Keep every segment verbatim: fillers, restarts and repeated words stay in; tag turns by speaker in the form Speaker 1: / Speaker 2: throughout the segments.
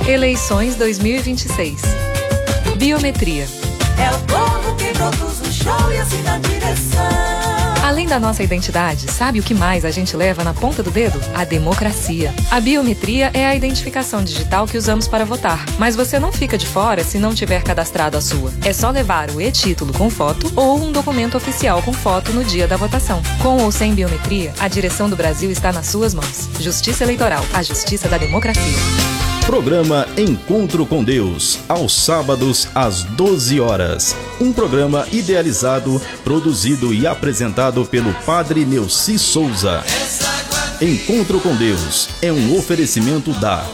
Speaker 1: Eleições dois mil e vinte e seis. Biometria.
Speaker 2: É o povo que produz o show e assim dá direção.
Speaker 1: Além da nossa identidade, sabe o que mais a gente leva na ponta do dedo? A democracia. A biometria é a identificação digital que usamos para votar. Mas você não fica de fora se não tiver cadastrado a sua. É só levar o e-título com foto ou um documento oficial com foto no dia da votação. Com ou sem biometria, a direção do Brasil está nas suas mãos. Justiça Eleitoral, a justiça da democracia.
Speaker 3: Programa Encontro com Deus, aos sábados às doze horas. Um programa idealizado, produzido e apresentado pelo Padre Neuci Souza. Encontro com Deus é um oferecimento da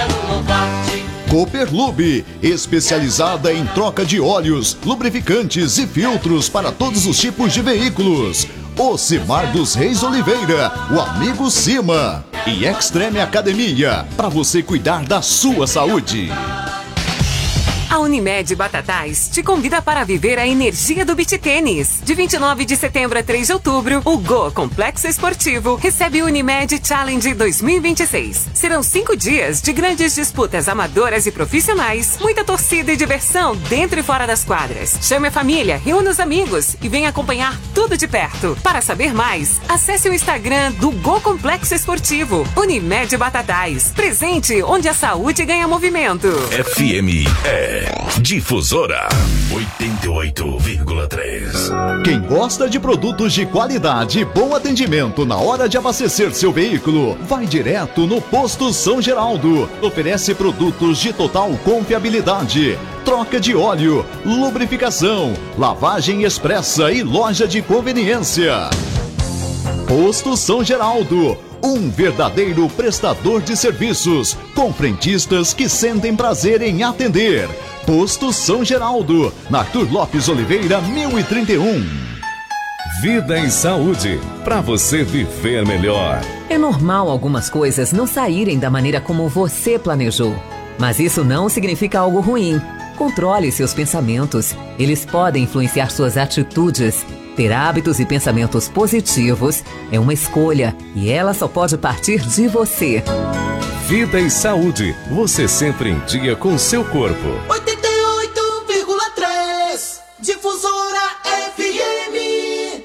Speaker 4: Cooperlube, especializada em troca de óleos, lubrificantes e filtros para todos os tipos de veículos. Ocimar dos Reis Oliveira, o amigo Cima. E Extreme Academia, para você cuidar da sua saúde.
Speaker 5: A Unimed Batatais te convida para viver a energia do beach tênis. De vinte e nove de setembro a três de outubro, o Go Complexo Esportivo recebe o Unimed Challenge dois mil e vinte e seis. Serão cinco dias de grandes disputas amadoras e profissionais, muita torcida e diversão dentro e fora das quadras. Chame a família, reúna os amigos e venha acompanhar tudo de perto. Para saber mais, acesse o Instagram do Go Complexo Esportivo. Unimed Batatais, presente onde a saúde ganha movimento.
Speaker 6: F M é Difusora oitenta e oito vírgula três.
Speaker 4: Quem gosta de produtos de qualidade e bom atendimento na hora de abastecer seu veículo, vai direto no Posto São Geraldo. Oferece produtos de total confiabilidade, troca de óleo, lubrificação, lavagem expressa e loja de conveniência. Posto São Geraldo, um verdadeiro prestador de serviços, com frentistas que sentem prazer em atender. Posto São Geraldo, na Arthur Lopes Oliveira, mil e trinta e um.
Speaker 7: Vida e saúde, para você viver melhor.
Speaker 8: É normal algumas coisas não saírem da maneira como você planejou, mas isso não significa algo ruim. Controle seus pensamentos, eles podem influenciar suas atitudes. Ter hábitos e pensamentos positivos é uma escolha e ela só pode partir de você.
Speaker 7: Vida e saúde, você sempre em dia com seu corpo.
Speaker 2: oitenta e oito vírgula três, Difusora F M.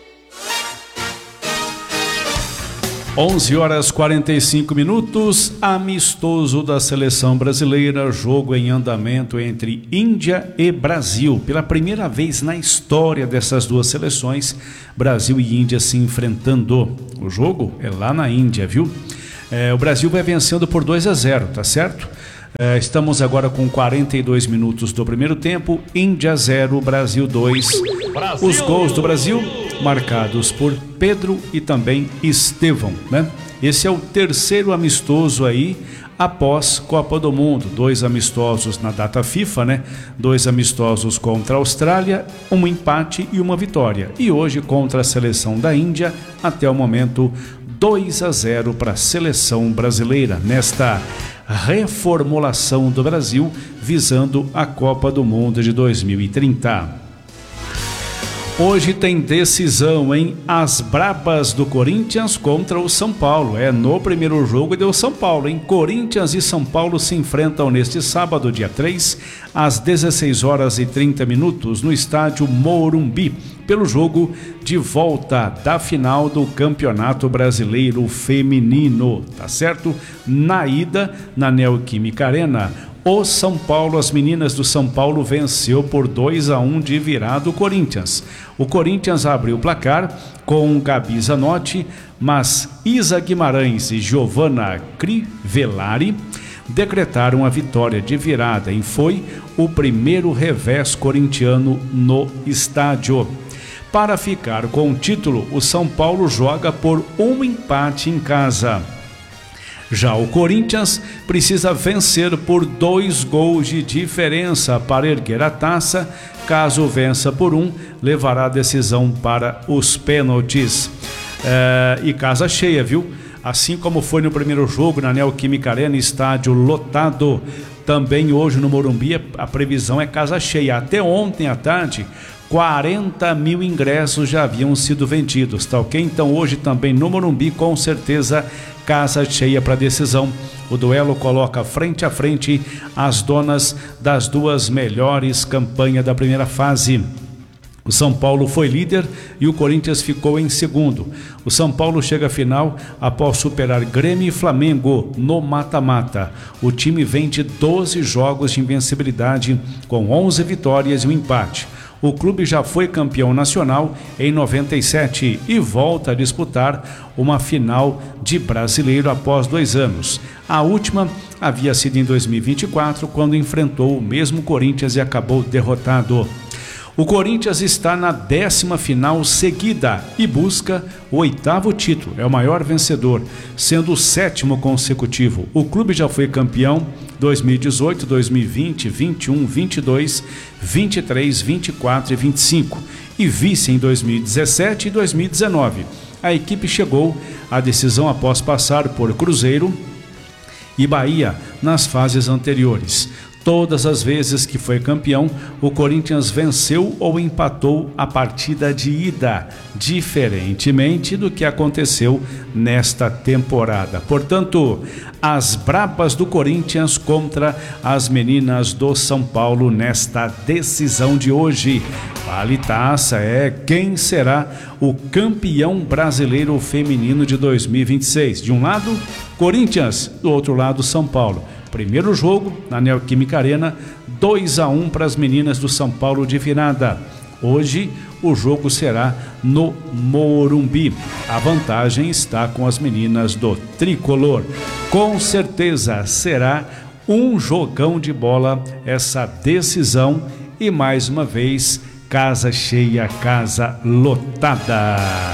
Speaker 9: onze horas e quarenta e cinco minutos, amistoso da seleção brasileira, jogo em andamento entre Índia e Brasil. Pela primeira vez na história dessas duas seleções, Brasil e Índia se enfrentando. O jogo é lá na Índia, viu? É, o Brasil vai vencendo por dois a zero, tá certo? É, estamos agora com quarenta e dois minutos do primeiro tempo. Índia zero, Brasil dois. Brasil! Os gols do Brasil marcados por Pedro e também Estevão, né? Esse é o terceiro amistoso aí após Copa do Mundo. Dois amistosos na data FIFA, né? Dois amistosos contra a Austrália, um empate e uma vitória. E hoje contra a seleção da Índia, até o momento dois a zero para a seleção brasileira nesta reformulação do Brasil visando a Copa do Mundo de dois mil e trinta. Hoje tem decisão, hein? As brabas do Corinthians contra o São Paulo. É, no primeiro jogo deu São Paulo, hein? Corinthians e São Paulo se enfrentam neste sábado, dia três, às dezesseis horas e trinta minutos, no estádio Morumbi, pelo jogo de volta da final do Campeonato Brasileiro Feminino, tá certo? Na ida, na Neoquímica Arena, o São Paulo, as meninas do São Paulo venceu por dois a um de virada o Corinthians. O Corinthians abriu o placar com Gabi Zanotti, mas Isa Guimarães e Giovanna Crivellari decretaram a vitória de virada e foi o primeiro revés corintiano no estádio. Para ficar com o título, o São Paulo joga por um empate em casa. Já o Corinthians precisa vencer por dois gols de diferença para erguer a taça. Caso vença por um, levará a decisão para os pênaltis. É, e casa cheia, viu? Assim como foi no primeiro jogo na Neoquímica Arena, estádio lotado. Também hoje no Morumbi a previsão é casa cheia. Até ontem à tarde, quarenta mil ingressos já haviam sido vendidos, tá ok? Então hoje também no Morumbi com certeza casa cheia para decisão. O duelo coloca frente a frente as donas das duas melhores campanhas da primeira fase. O São Paulo foi líder e o Corinthians ficou em segundo. O São Paulo chega à final após superar Grêmio e Flamengo no mata-mata. O time vem de doze jogos de invencibilidade, com onze vitórias e um empate. O clube já foi campeão nacional em noventa e sete e volta a disputar uma final de brasileiro após dois anos. A última havia sido em dois mil e vinte e quatro, quando enfrentou o mesmo Corinthians e acabou derrotado. O Corinthians está na décima final seguida e busca o oitavo título. É o maior vencedor, sendo o sétimo consecutivo. O clube já foi campeão dois mil e dezoito, dois mil e vinte, vinte e um, vinte e dois, vinte e três, vinte e quatro e vinte e cinco e vice em dois mil e dezessete e dois mil e dezenove. A equipe chegou à decisão após passar por Cruzeiro e Bahia nas fases anteriores. Todas as vezes que foi campeão, o Corinthians venceu ou empatou a partida de ida, diferentemente do que aconteceu nesta temporada. Portanto, as brabas do Corinthians contra as meninas do São Paulo nesta decisão de hoje. Vale taça, é quem será o campeão brasileiro feminino de dois mil e vinte e seis. De um lado, Corinthians, do outro lado, São Paulo. Primeiro jogo na Neoquímica Arena, dois a um para as meninas do São Paulo de virada. Hoje o jogo será no Morumbi. A vantagem está com as meninas do Tricolor. Com certeza será um jogão de bola essa decisão e mais uma vez casa cheia, casa lotada.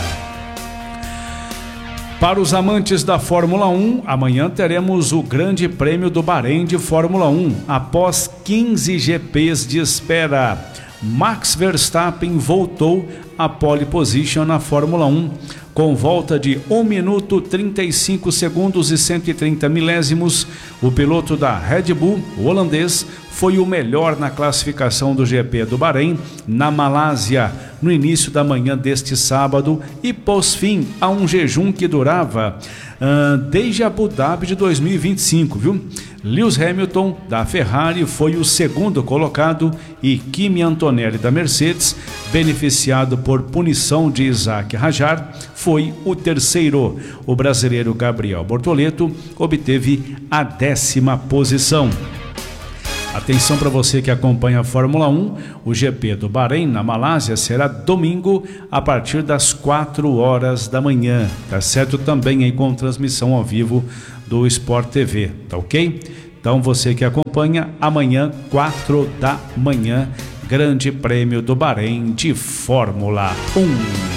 Speaker 9: Para os amantes da Fórmula um, amanhã teremos o Grande Prêmio do Bahrein de Fórmula um, após quinze G Ps de espera. Max Verstappen voltou à pole position na Fórmula um, com volta de um minuto, trinta e cinco segundos e cento e trinta milésimos. O piloto da Red Bull, o holandês, foi o melhor na classificação do G P do Bahrein, na Malásia, no início da manhã deste sábado, e pôs fim a um jejum que durava uh, desde Abu Dhabi de dois mil e vinte e cinco, viu? Lewis Hamilton, da Ferrari, foi o segundo colocado e Kimi Antonelli, da Mercedes, beneficiado por punição de Isaac Hadjar, foi o terceiro. O brasileiro Gabriel Bortoleto obteve a décima posição. Atenção para você que acompanha a Fórmula um, o G P do Bahrein, na Malásia, será domingo a partir das quatro horas da manhã, tá certo? Também aí com transmissão ao vivo do Sport T V, tá ok? Então você que acompanha, amanhã, quatro da manhã, Grande Prêmio do Bahrein de Fórmula um.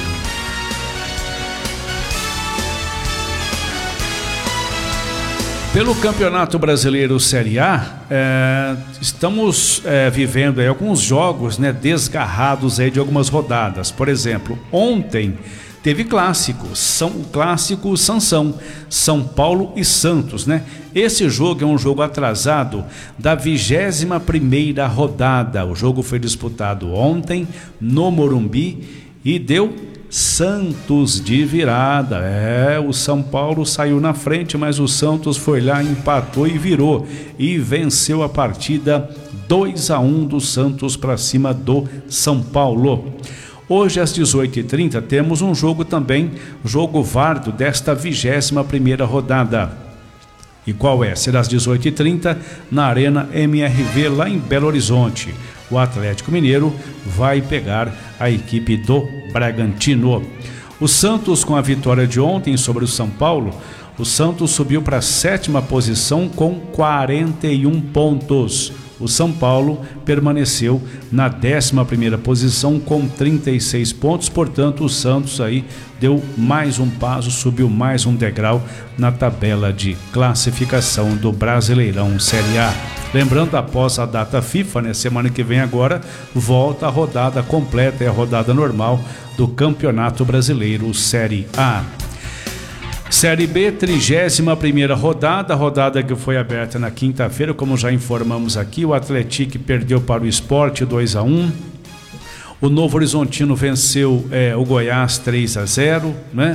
Speaker 9: Pelo Campeonato Brasileiro Série A, é, estamos é, vivendo aí alguns jogos, né, desgarrados aí de algumas rodadas. Por exemplo, ontem teve clássico, São, o clássico Sansão, São Paulo e Santos, né? Esse jogo é um jogo atrasado da vigésima primeira rodada. O jogo foi disputado ontem no Morumbi e deu Santos de virada. É, o São Paulo saiu na frente, mas o Santos foi lá, empatou e virou e venceu a partida dois a um do Santos para cima do São Paulo. Hoje às dezoito e trinta temos um jogo também, jogo válido desta vigésima primeira rodada. E qual é? Será às dezoito e trinta na Arena M R V lá em Belo Horizonte. O Atlético Mineiro vai pegar a equipe do Bragantino. O Santos, com a vitória de ontem sobre o São Paulo, o Santos subiu para a sétima posição com quarenta e um pontos. O São Paulo permaneceu na décima primeira posição com trinta e seis pontos, portanto o Santos aí deu mais um passo, subiu mais um degrau na tabela de classificação do Brasileirão Série A. Lembrando, após a data FIFA, né, semana que vem agora, volta a rodada completa, é a rodada normal do Campeonato Brasileiro Série A. Série B, trigésima primeira rodada, rodada que foi aberta na quinta-feira, como já informamos aqui. O Atlético perdeu para o Sport dois a um. O Novo Horizontino venceu é, o Goiás três a zero, né?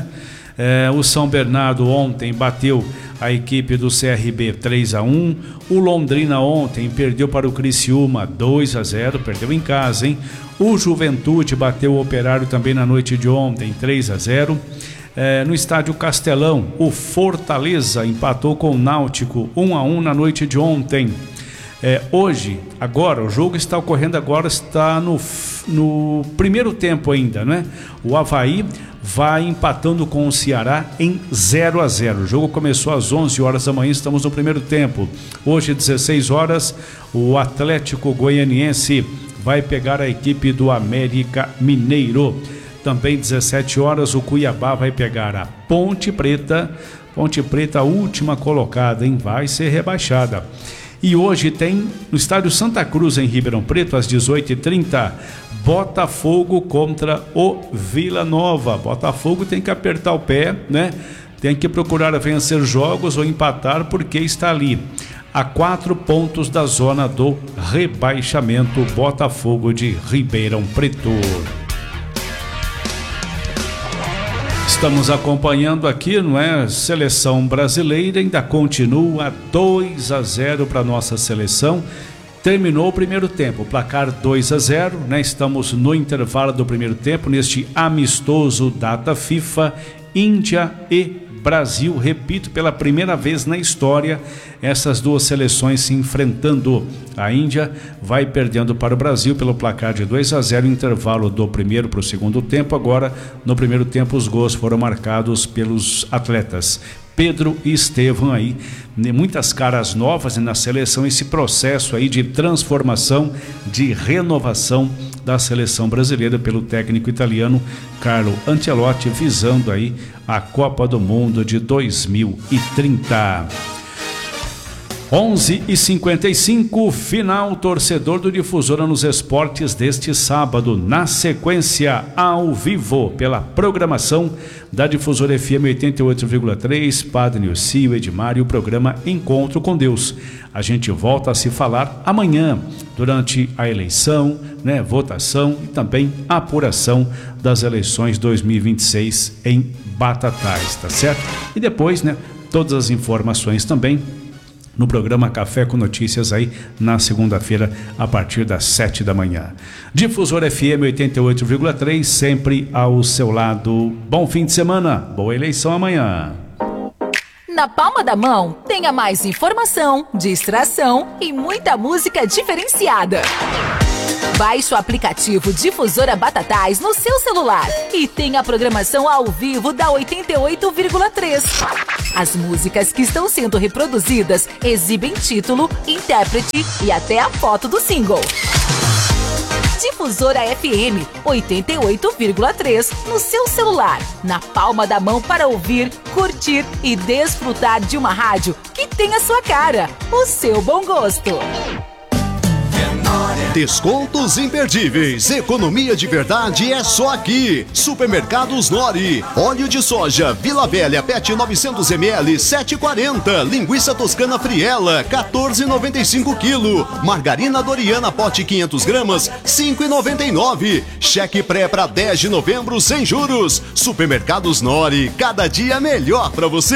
Speaker 9: É, o São Bernardo ontem bateu a equipe do C R B três a um. O Londrina ontem perdeu para o Criciúma dois a zero, perdeu em casa, hein? O Juventude bateu o Operário também na noite de ontem, três a zero. É, no estádio Castelão, o Fortaleza empatou com o Náutico um a um na noite de ontem. É, hoje, agora, o jogo está ocorrendo agora, está no, no primeiro tempo ainda, né? O Avaí vai empatando com o Ceará em zero a zero. O jogo começou às onze horas da manhã, estamos no primeiro tempo. Hoje, dezesseis horas, o Atlético Goianiense vai pegar a equipe do América Mineiro. Também dezessete horas, o Cuiabá vai pegar a Ponte Preta. Ponte Preta, a última colocada, hein? Vai ser rebaixada. E hoje tem no estádio Santa Cruz, em Ribeirão Preto, às dezoito e trinta, Botafogo contra o Vila Nova. Botafogo tem que apertar o pé, né? Tem que procurar vencer jogos ou empatar, porque está ali a quatro pontos da zona do rebaixamento. Botafogo de Ribeirão Preto. Estamos acompanhando aqui, não é? Seleção brasileira ainda continua dois a zero para nossa seleção. Terminou o primeiro tempo, placar dois a zero, né? Estamos no intervalo do primeiro tempo, neste amistoso data FIFA, Índia e Brasil. Repito, pela primeira vez na história, essas duas seleções se enfrentando. A Índia vai perdendo para o Brasil pelo placar de dois a zero, intervalo do primeiro para o segundo tempo. Agora, no primeiro tempo, os gols foram marcados pelos atletas Pedro e Estevão aí, muitas caras novas na seleção, esse processo aí de transformação, de renovação da seleção brasileira pelo técnico italiano Carlo Ancelotti, visando aí a Copa do Mundo de dois mil e trinta. onze e cinquenta e cinco, final torcedor do Difusora nos Esportes deste sábado, na sequência ao vivo pela programação da Difusora F M oitenta e oito vírgula três, Padre Nilcio, Edmar e o programa Encontro com Deus. A gente volta a se falar amanhã, durante a eleição, né, votação e também apuração das eleições dois mil e vinte e seis em Batatais, tá certo? E depois, né, todas as informações também no programa Café com Notícias aí na segunda-feira a partir das sete da manhã. Difusor F M oitenta e oito vírgula três, sempre ao seu lado. Bom fim de semana, boa eleição amanhã.
Speaker 10: Na palma da mão, tenha mais informação, distração e muita música diferenciada. Baixe o aplicativo Difusora Batatais no seu celular e tenha a programação ao vivo da oitenta e oito vírgula três. As músicas que estão sendo reproduzidas exibem título, intérprete e até a foto do single. Difusora F M oitenta e oito vírgula três no seu celular, na palma da mão, para ouvir, curtir e desfrutar de uma rádio que tem a sua cara, o seu bom gosto.
Speaker 4: Descontos imperdíveis, economia de verdade é só aqui. Supermercados Nori, óleo de soja Vila Velha P E T novecentos mililitros, sete e quarenta. Linguiça toscana Friela, quatorze e noventa e cinco quilo. Margarina Doriana pote quinhentos gramas, cinco e noventa e nove. Cheque pré para dez de novembro sem juros. Supermercados Nori, cada dia melhor para você.